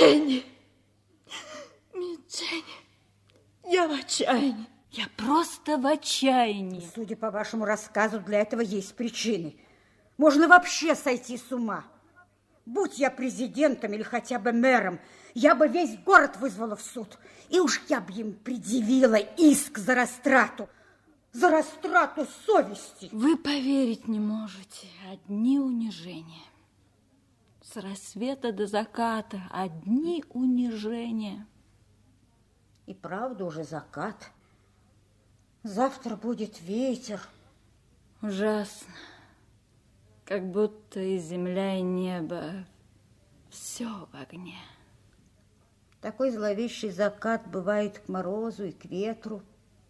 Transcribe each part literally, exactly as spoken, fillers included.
Дженни, мисс Дженни, я в отчаянии. Я просто в отчаянии. Судя по вашему рассказу, для этого есть причины. Можно вообще сойти с ума. Будь я президентом или хотя бы мэром, я бы весь город вызвала в суд. И уж я бы им предъявила иск за растрату. За растрату совести. Вы поверить не можете. Одни унижения. С рассвета до заката одни унижения. И правда уже закат. Завтра будет ветер. Ужасно. Как будто и земля, и небо все в огне. Такой зловещий закат бывает к морозу и к ветру.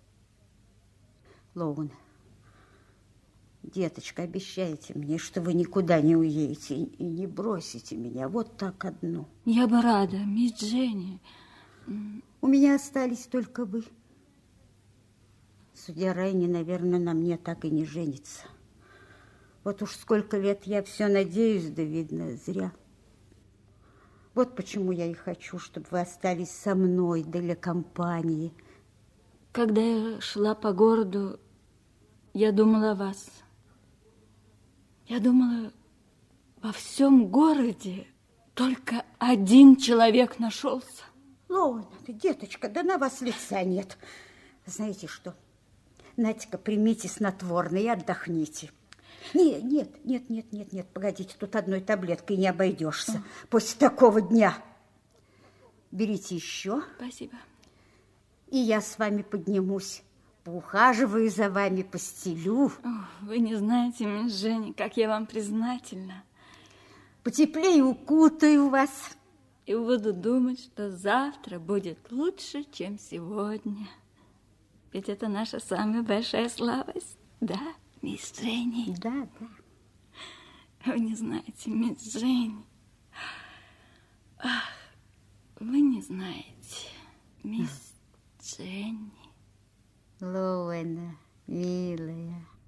Лоун, деточка, обещайте мне, что вы никуда не уедете и не бросите меня вот так одну. Я бы рада, мисс Дженни. У меня остались только вы. Судья Райни, наверное, на мне так и не женится. Вот уж сколько лет я все надеюсь, да, видно, зря. Вот почему я и хочу, чтобы вы остались со мной для компании. Когда я шла по городу, я думала о вас. Я думала, во всем городе только один человек нашелся. Лоуна, деточка, да на вас лица нет. Знаете что? Натика, примите снотворное и отдохните. Нет, нет, нет, нет, нет, нет, погодите, тут одной таблеткой не обойдешься после такого дня. Берите еще. Спасибо. И я с вами поднимусь, поухаживаю за вами, постелю. О, вы не знаете, мисс Женя, как я вам признательна. Потеплее укутаю вас. И буду думать, что завтра будет лучше, чем сегодня. Ведь это наша самая большая слабость, да, мисс Женя? Да, да. Вы не знаете, мисс Женя. Ах, вы не знаете, мисс Дженни. Лоуэна, милая.